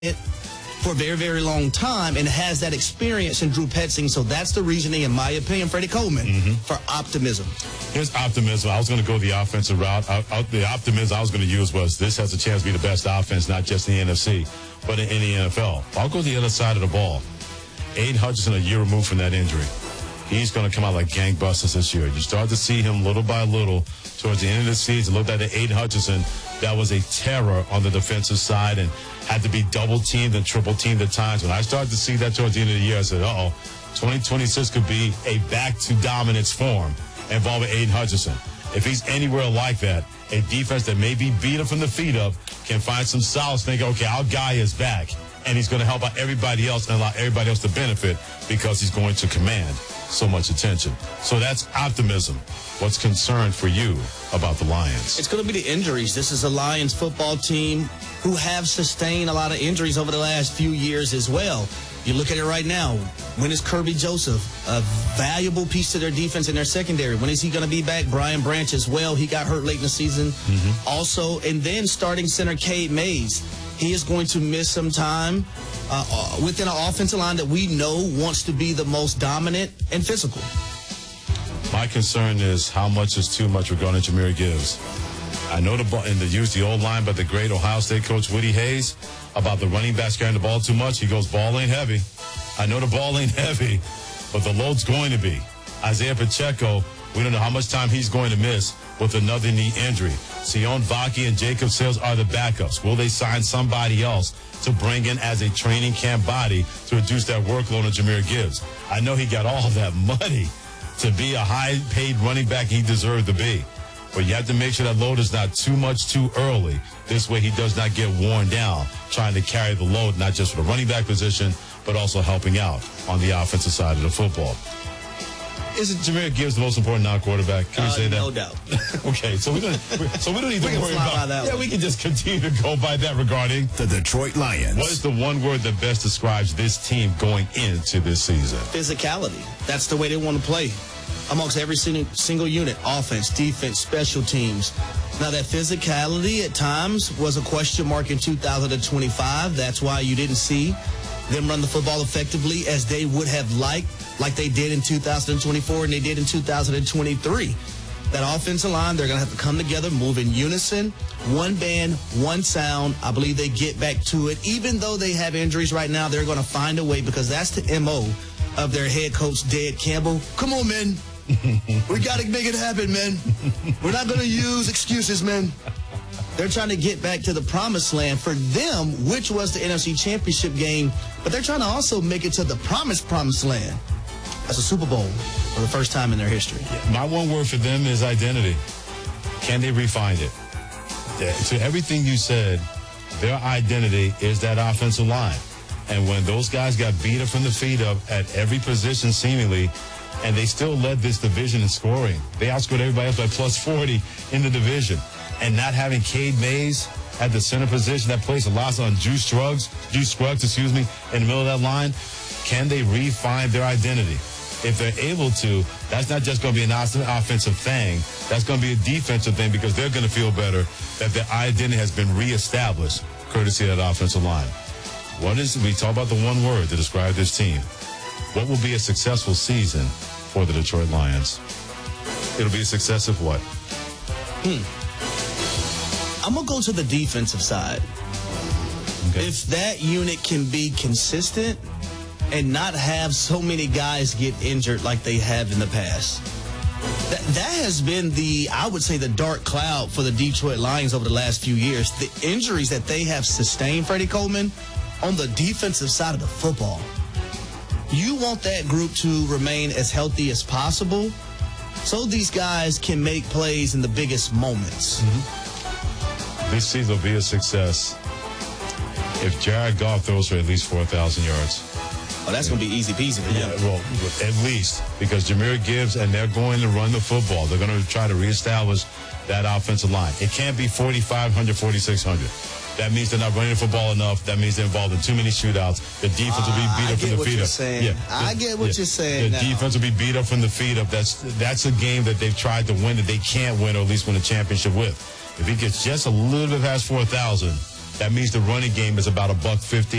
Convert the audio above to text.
it for a very, very long time and has that experience in Drew Petzing. So that's the reasoning, in my opinion, Freddie Coleman, for optimism. Here's optimism. I was going to go the offensive route. The optimism I was going to use was this has a chance to be the best offense, not just in the NFC, but in the NFL. I'll go the other side of the ball. Aiden Hutchinson, a year removed from that injury. He's going to come out like gangbusters this year. You start to see him little by little towards the end of the season. Looked at the Aiden Hutchinson. That was a terror on the defensive side and had to be double-teamed and triple-teamed at times. When I started to see that towards the end of the year, I said, 2026 could be a back-to-dominance form involving Aiden Hutchinson. If he's anywhere like that, a defense that may be beat up from the feet up can find some solace, think, okay, our guy is back, and he's going to help out everybody else and allow everybody else to benefit because he's going to command so much attention. So that's optimism. What's concerned for you about the Lions? It's going to be the injuries. This is a Lions football team who have sustained a lot of injuries over the last few years as well. You look at it right now. When is Kirby Joseph, a valuable piece to their defense and their secondary? When is he going to be back? Brian Branch as well. He got hurt late in the season. Also, and then starting center Cade Mays. He is going to miss some time within an offensive line that we know wants to be the most dominant and physical. My concern is how much is too much regarding Jahmyr Gibbs. I know and to use the old line by the great Ohio State coach Woody Hayes about the running backs carrying the ball too much. He goes, ball ain't heavy. I know the ball ain't heavy, but the load's going to be. Isaiah Pacheco, we don't know how much time he's going to miss with another knee injury. Sion Vaki and Jacob Sales are the backups. Will they sign somebody else to bring in as a training camp body to reduce that workload on Jahmyr Gibbs? I know he got all that money to be a high-paid running back he deserved to be. But you have to make sure that load is not too much too early. This way he does not get worn down trying to carry the load, not just for the running back position, but also helping out on the offensive side of the football. Isn't Jahmyr Gibbs the most important non-quarterback? Can we say that? No doubt. Okay, so we don't need to worry about that. Yeah, we can just continue to go by that regarding the Detroit Lions. What is the one word that best describes this team going into this season? Physicality. That's the way they want to play amongst every single unit, offense, defense, special teams. Now, that physicality at times was a question mark in 2025. That's why you didn't see them run the football effectively as they would have liked, like they did in 2024 and they did in 2023. That offensive line, they're going to have to come together, move in unison, one band, one sound. I believe they get back to it. Even though they have injuries right now, they're going to find a way because that's the MO of their head coach, Dad Campbell. Come on, man. We got to make it happen, man. We're not going to use excuses, man. They're trying to get back to the promised land for them, which was the NFC Championship game, but they're trying to also make it to the promised land. That's a Super Bowl for the first time in their history. My one word for them is identity. Can they refine it? To everything you said, their identity is that offensive line. And when those guys got beat up from the feet up at every position seemingly, and they still led this division in scoring. They outscored everybody else by plus 40 in the division. And not having Cade Mays at the center position, that plays a lot on Juice Scruggs, in the middle of that line. Can they refine their identity? If they're able to, that's not just going to be an offensive thing. That's going to be a defensive thing because they're going to feel better that their identity has been reestablished courtesy of that offensive line. We talk about the one word to describe this team. What will be a successful season for the Detroit Lions? It'll be a success of what? I'm going to go to the defensive side. Okay. If that unit can be consistent and not have so many guys get injured like they have in the past. That has been I would say, the dark cloud for the Detroit Lions over the last few years. The injuries that they have sustained, Freddie Coleman, on the defensive side of the football. You want that group to remain as healthy as possible so these guys can make plays in the biggest moments. This season will be a success if Jared Goff throws for at least 4,000 yards. Oh, that's going to be easy peasy for them. Yeah, well, at least because Jahmyr Gibbs, and they're going to run the football. They're going to try to reestablish that offensive line. It can't be 4,500, 4,600. That means they're not running the football enough. That means they're involved in too many shootouts. The defense will be beat up from the feet up. I get what you're saying. The defense will be beat up from the feet up. That's a game that they've tried to win that they can't win, or at least win a championship with. If he gets just a little bit past 4,000, That means the running game is about $150.